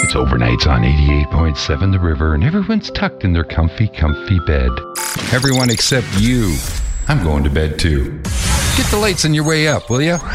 It's overnights on 88.7 The River, and everyone's tucked in their comfy bed. Everyone except you. I'm going to bed too. Get the lights on your way up, will ya?